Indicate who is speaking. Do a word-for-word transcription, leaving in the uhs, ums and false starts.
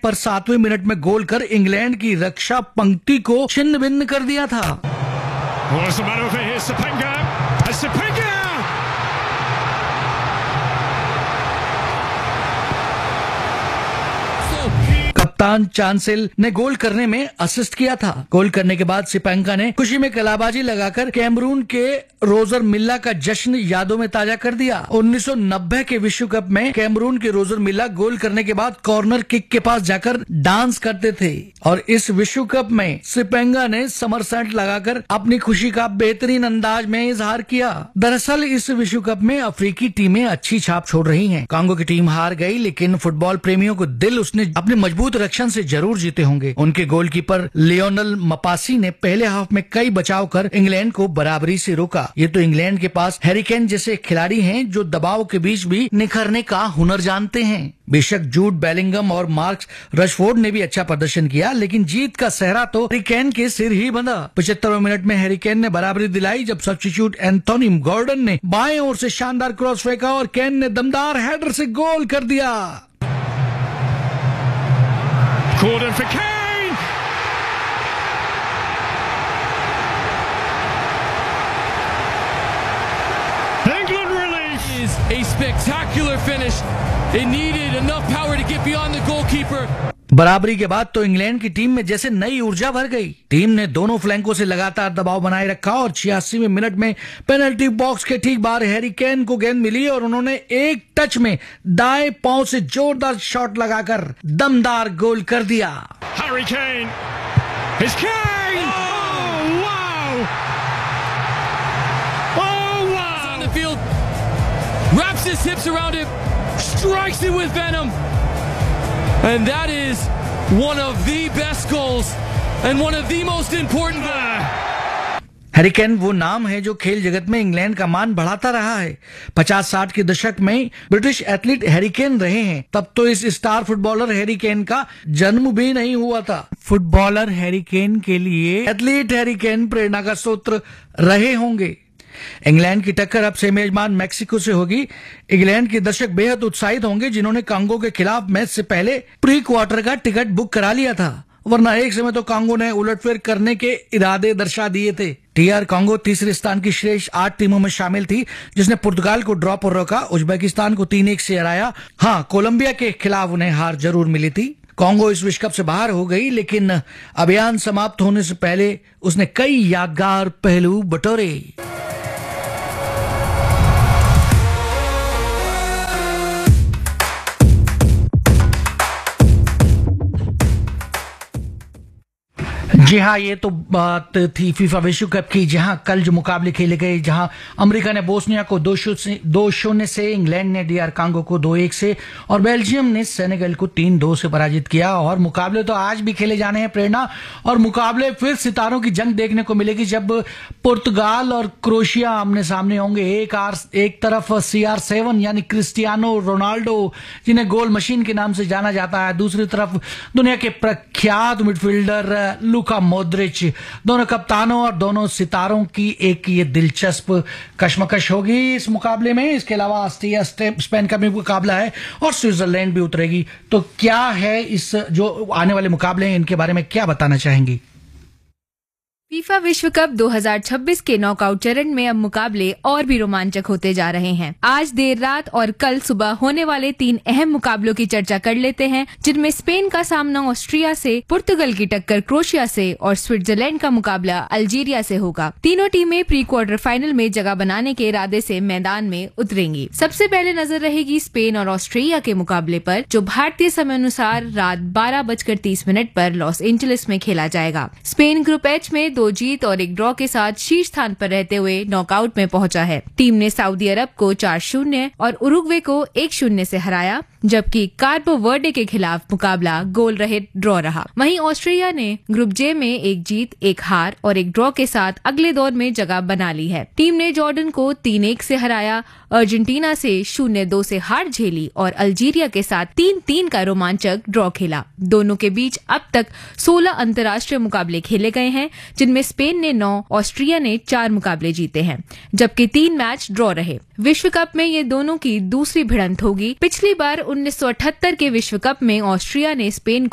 Speaker 1: पर सातवें मिनट में गोल कर इंग्लैंड की रक्षा पंक्ति को छिन्न भिन्न कर दिया था।
Speaker 2: What's the matter over here? Sapenga! Sapenga!
Speaker 1: कप्तान चांसेल ने गोल करने में असिस्ट किया था। गोल करने के बाद सिपेंगा ने खुशी में कलाबाजी लगाकर कैमरून के रोजर मिल्ला का जश्न यादों में ताजा कर दिया। उन्नीस सौ नब्बे के विश्व कप में कैमरून के रोजर मिल्ला गोल करने के बाद कॉर्नर किक के पास जाकर डांस करते थे और इस विश्व कप में सिपेंगा ने समरसेट लगाकर अपनी खुशी का बेहतरीन अंदाज में इजहार किया। दरअसल इस विश्व कप में अफ्रीकी टीमें अच्छी छाप छोड़ रही हैं। कांगो की टीम हार गई, लेकिन फुटबॉल प्रेमियों को दिल उसने अपने मजबूत रक्षण से जरूर जीते होंगे। उनके गोलकीपर लियोनल मपासी ने पहले हाफ में कई बचाव कर इंग्लैंड को बराबरी से रोका। ये तो इंग्लैंड के पास हैरी केन जैसे खिलाड़ी हैं जो दबाव के बीच भी निखरने का हुनर जानते हैं। बेशक जूड बेलिंगम और मार्कस रशफोर्ड ने भी अच्छा प्रदर्शन किया, लेकिन जीत का सेहरा तो हैरी केन के सिर ही बंधा। पचहत्तरवें मिनट में हैरी केन ने बराबरी दिलाई जब सब्स्टिट्यूट एंथोनी गॉर्डन ने बाएं ओर से शानदार क्रॉस फेंका और केन ने दमदार हेडर से गोल कर दिया।
Speaker 2: Cordon for Kane! England relief!
Speaker 3: Is a spectacular finish. It needed enough power to get beyond the goalkeeper.
Speaker 1: बराबरी के बाद तो इंग्लैंड की टीम में जैसे नई ऊर्जा भर गई। टीम ने दोनों फ्लैंकों से लगातार दबाव बनाए रखा और छियासीवें मिनट में पेनल्टी बॉक्स के ठीक बाहर हैरी केन को गेंद मिली और उन्होंने एक टच में दाएं पांव से जोरदार शॉट लगाकर दमदार गोल कर दिया।
Speaker 2: Harry Kane! It's Kane! Oh, wow! Oh, wow!
Speaker 3: On the field, wraps his hips around it, strikes it with venom. And that is one of the best goals and one of the most important goals.
Speaker 1: Harry Kane वो नाम है जो खेल जगत में England का मान बढ़ाता रहा है। पचास साठ के दशक में ब्रिटिश एथलीट हैरी केन रहे हैं, तब तो इस स्टार फुटबॉलर हैरी केन का जन्म भी नहीं हुआ था। फुटबॉलर हैरी केन के लिए एथलीट हैरी केन प्रेरणा का स्रोत रहे होंगे। इंग्लैंड की टक्कर अब से मेजबान मैक्सिको से होगी। इंग्लैंड के दर्शक बेहद उत्साहित होंगे जिन्होंने कांगो के खिलाफ मैच से पहले प्री क्वार्टर का टिकट बुक करा लिया था, वरना एक समय तो कांगो ने उलटफेर करने के इरादे दर्शा दिए थे। टीआर कांगो तीसरे स्थान की श्रेष्ठ आठ टीमों में शामिल थी जिसने पुर्तगाल को ड्रॉ पर रोका, उज्बेकिस्तान को तीन एक से हराया। हाँ, कोलंबिया के खिलाफ उन्हें हार जरूर मिली थी। कांगो इस विश्व कप से बाहर हो गई, लेकिन अभियान समाप्त होने से पहले उसने कई यादगार पहलू बटोरे। जी हाँ, ये तो बात थी फीफा विश्व कप की, जहां कल जो मुकाबले खेले गए, जहां अमेरिका ने बोस्निया को दो शून्य दो शून्य से, इंग्लैंड ने डीआर कांगो को दो एक से और बेल्जियम ने सेनेगल को तीन दो से पराजित किया। और मुकाबले तो आज भी खेले जाने हैं प्रेरणा, और मुकाबले फिर सितारों की जंग देखने को मिलेगी जब पुर्तगाल और क्रोएशिया आमने सामने होंगे। एक आर एक तरफ सी आर सेवन यानी क्रिस्टियानो रोनाल्डो, जिन्हें गोल मशीन के नाम से जाना जाता है, दूसरी तरफ दुनिया के प्रख्यात मिडफील्डर लुका मोद्रिच। दोनों कप्तानों और दोनों सितारों की एक ये दिलचस्प कशमकश होगी इस मुकाबले में। इसके अलावा ऑस्ट्रिया स्पेन का भी मुकाबला है और स्विट्जरलैंड भी उतरेगी। तो क्या है इस जो आने वाले मुकाबले हैं, इनके बारे में क्या बताना चाहेंगी?
Speaker 4: फीफा विश्व कप दो हज़ार छब्बीस के नॉकआउट चरण में अब मुकाबले और भी रोमांचक होते जा रहे हैं। आज देर रात और कल सुबह होने वाले तीन अहम मुकाबलों की चर्चा कर लेते हैं, जिनमें स्पेन का सामना ऑस्ट्रिया से, पुर्तगाल की टक्कर क्रोएशिया से और स्विट्जरलैंड का मुकाबला अल्जीरिया से होगा। तीनों टीमें प्री क्वार्टर फाइनल में जगह बनाने के इरादे से मैदान में उतरेंगी। सबसे पहले नजर रहेगी स्पेन और ऑस्ट्रेलिया के मुकाबले पर, जो भारतीय समय अनुसार रात बारह बजकर तीस मिनट पर लॉस एंजलिस में खेला जाएगा। स्पेन ग्रुप एच में दो जीत और एक ड्रॉ के साथ शीर्ष स्थान पर रहते हुए नॉकआउट में पहुंचा है। टीम ने सऊदी अरब को चार शून्य और उरुग्वे को एक शून्य से हराया, जबकि कार्बो वर्डे के खिलाफ मुकाबला गोल रहित ड्रॉ रहा। वहीं ऑस्ट्रेलिया ने ग्रुप जे में एक जीत, एक हार और एक ड्रॉ के साथ अगले दौर में जगह बना ली है। टीम ने जॉर्डन को तीन एक से हराया, अर्जेंटीना से शून्य दो से हार झेली और अल्जीरिया के साथ तीन तीन का रोमांचक ड्रॉ खेला। दोनों के बीच अब तक सोलह अंतर्राष्ट्रीय मुकाबले खेले गए हैं, जिनमें स्पेन ने नौ, ऑस्ट्रिया ने चार मुकाबले जीते हैं, जबकि तीन मैच ड्रॉ रहे। विश्व कप में ये दोनों की दूसरी भिड़ंत होगी। पिछली बार उन्नीस सौ अठहत्तर के विश्व कप में ऑस्ट्रिया ने स्पेन